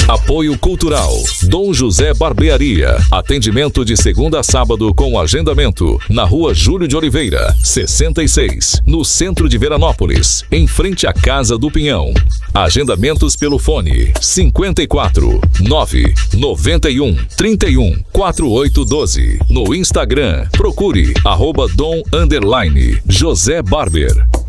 Apoio Cultural. Dom José Barbearia. Atendimento de segunda a sábado com agendamento. Na Rua Júlio de Oliveira, 66, no centro de Veranópolis, em frente à Casa do Pinhão. Agendamentos pelo fone 54 9 91 31 4812. No Instagram, procure @Dom_José Barber.